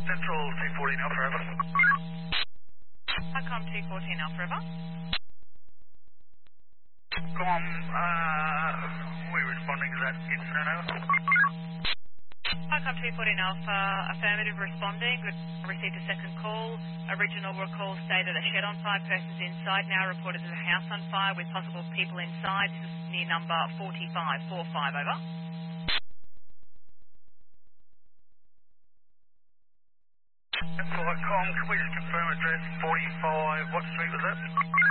Central 214 Alpha, over. Icom 214 Alpha, over. We're responding to that incident, over. Icom 214 Alpha, affirmative responding. We've received a second call. Original call stated a shed on fire, persons inside. Now reported as a house on fire with possible people inside. This is near number 4545, over. Icom, can we just confirm address 45, what street was that?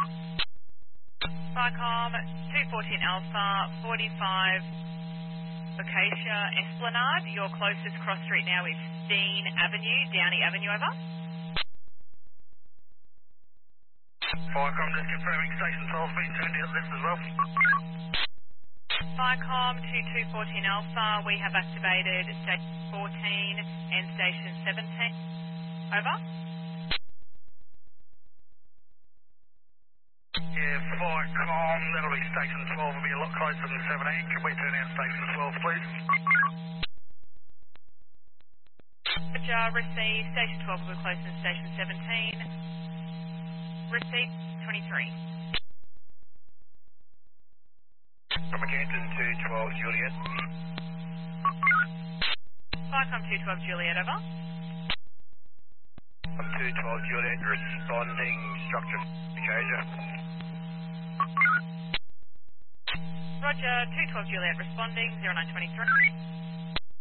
Icom 214 Alpha, 45 Acacia Esplanade. Your closest cross street now is Dean Avenue, Downey Avenue, over. Icom, just confirming station 12's been turned out this as well. Icom 2214 Alpha, we have activated station 14 and station 17. Over. Yeah, Icom, that'll be station 12, will be a lot closer than 17. Can we turn out station 12, please? Roger, receive station 12 will be closer than station 17. Receive 23. From Canton 212 Juliet. Icom 212 Juliet, over. From 212 Juliet, responding structure Acacia. Roger, 212 Juliet responding, 0923.